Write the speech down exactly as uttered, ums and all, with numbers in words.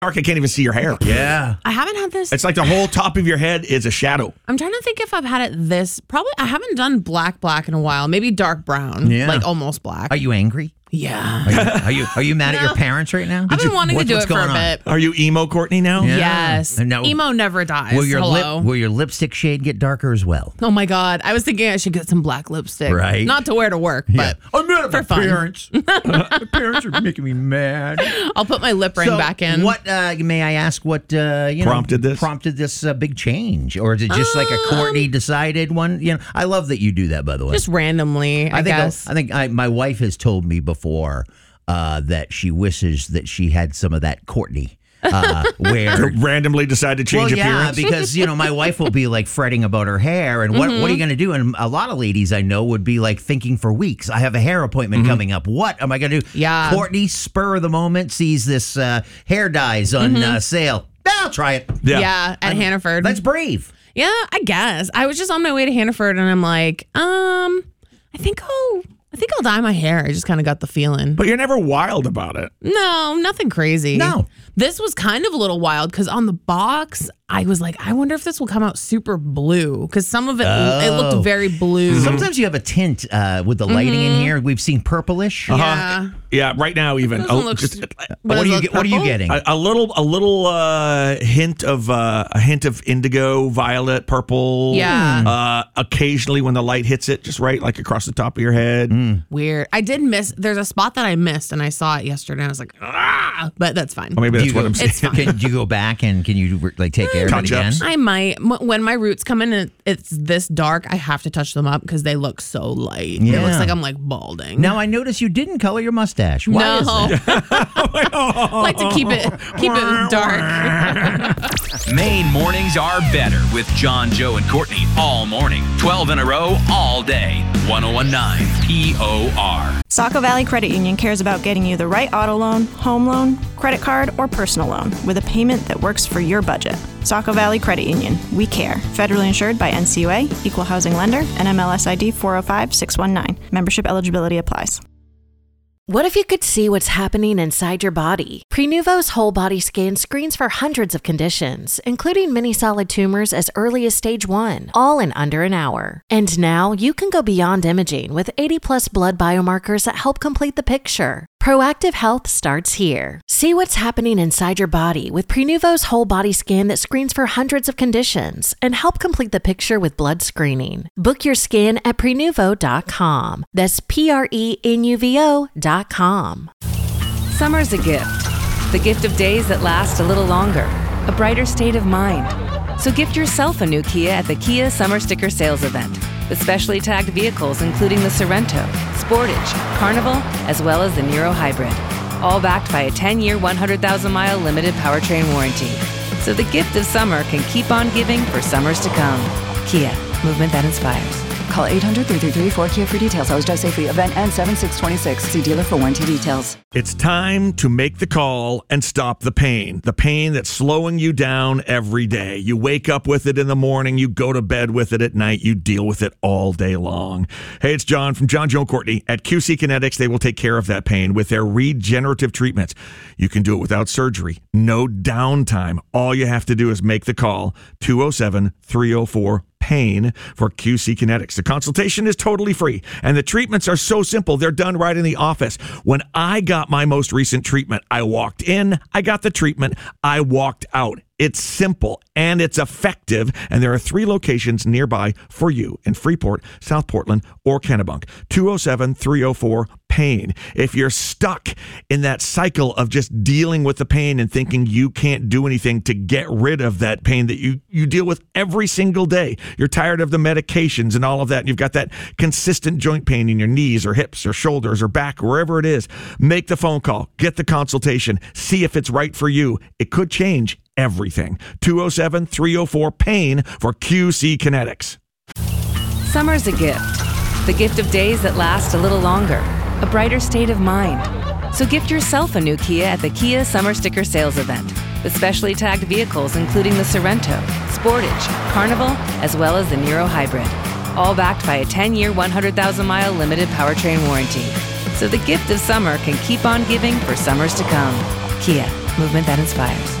dark, I can't even see your hair. Yeah. I haven't had this. It's like the whole top of your head is a shadow. I'm trying to think if I've had it this. Probably I haven't done black black in a while. Maybe dark brown. Yeah. Like almost black. Are you angry? Yeah. Are you are you, are you mad at your parents right now? I've been wanting what- to do what's it for a going on? bit. Are you emo, Courtney, now? Yeah. Yes. And now- Emo never dies. Will your Hello. lip will your lipstick shade get darker as well? Oh my God. I was thinking I should get some black lipstick. Right. Not to wear to work, but I'm mad at for my fun. parents. My parents are making me mad. I'll put my lip ring So back in. What uh, may I ask? What uh, you Prompted know, this? Prompted this uh, big change, or is it just like a Courtney decided one? You know, I love that you do that. By the way, Just randomly, I, I think guess. I think I, my wife has told me before uh, that she wishes that she had some of that Courtney. Uh, where Randomly decide to change well, yeah, appearance? because you know my wife will be like fretting about her hair, and what Mm-hmm. what are you going to do? And a lot of ladies I know would be like thinking for weeks. I have a hair appointment coming up. What am I going to do? Yeah. Courtney, spur of the moment, sees this uh, hair dyes on uh, sale. I'll try it. yeah. at Hannaford. That's brave. Yeah, I guess. I was just on my way to Hannaford and I'm like, um, I think I'll I think I'll dye my hair. I just kind of got the feeling. But you're never wild about it. No, nothing crazy. No. This was kind of a little wild because on the box, I was like, I wonder if this will come out super blue because some of it, it Oh. looked very blue. Sometimes you have a tint uh, with the lighting in here. We've seen purplish. Yeah. Uh-huh. Yeah, right now even. Doesn't A, look- just, What, are does it you look get, what are you purple? getting? a, a little a little uh, hint of uh, a hint of indigo, violet, purple. Yeah. Uh, occasionally when the light hits it, just right like across the top of your head. Weird. I did miss, there's a spot that I missed and I saw it yesterday and I was like, ah, but that's fine. Or maybe Do that's you what go- I'm saying. It's fine. Can you go back and can you like take care of it again? Touch-ups. I might. M- When my roots come in and it's this dark, I have to touch them up because they look so light. It Yeah. looks like I'm like balding. Now I notice you didn't color your mustache. Why no. is that? I like to keep it keep it dark. Maine mornings are better with John, Joe, and Courtney all morning. twelve in a row, all day. ten nineteen P O R. Saco Valley Credit Union cares about getting you the right auto loan, home loan, credit card, or personal loan with a payment that works for your budget. Saco Valley Credit Union. We care. Federally insured by N C U A, Equal Housing Lender, N M L S I D four oh five six one nine. Membership eligibility applies. What if you could see what's happening inside your body? Prenuvo's whole body scan screens for hundreds of conditions, including many solid tumors as early as stage one, all in under an hour. And now you can go beyond imaging with eighty plus blood biomarkers that help complete the picture. Proactive health starts here. See what's happening inside your body with Prenuvo's whole body scan that screens for hundreds of conditions and help complete the picture with blood screening. Book your scan at prenuvo dot com. That's P R E N U V O dot com. Summer's a gift. The gift of days that last a little longer. A brighter state of mind. So gift yourself a new Kia at the Kia Summer Sticker Sales Event. With specially tagged vehicles including the Sorrento, Sportage, Carnival, as well as the Niro Hybrid. All backed by a ten-year, one hundred thousand mile limited powertrain warranty. So the gift of summer can keep on giving for summers to come. Kia, movement that inspires. Call eight hundred, three three three, four K I A for details. Always drive safely. Event ends seven six twenty-six. See dealer for warranty details. It's time to make the call and stop the pain. The pain that's slowing you down every day. You wake up with it in the morning. You go to bed with it at night. You deal with it all day long. Hey, it's John from John, Joe, and Courtney. At Q C Kinetics, they will take care of that pain with their regenerative treatments. You can do it without surgery. No downtime. All you have to do is make the call. two oh seven, three oh four, pain for Q C Kinetics. The consultation is totally free, and the treatments are so simple. They're done right in the office. When I got my most recent treatment, I walked in, I got the treatment, I walked out. It's simple and it's effective, and there are three locations nearby for you in Freeport, South Portland, or Kennebunk. two oh seven, three oh four, pain. If you're stuck in that cycle of just dealing with the pain and thinking you can't do anything to get rid of that pain that you, you deal with every single day, you're tired of the medications and all of that, and you've got that consistent joint pain in your knees or hips or shoulders or back, wherever it is, make the phone call, get the consultation, see if it's right for you. It could change everything. two oh seven, three oh four, pain for Q C Kinetics. Summer's a gift. The gift of days that last a little longer. A brighter state of mind. So gift yourself a new Kia at the Kia Summer Sticker Sales Event. With specially tagged vehicles including the Sorrento, Sportage, Carnival, as well as the Niro Hybrid. All backed by a ten-year, one hundred thousand mile limited powertrain warranty. So the gift of summer can keep on giving for summers to come. Kia, movement that inspires.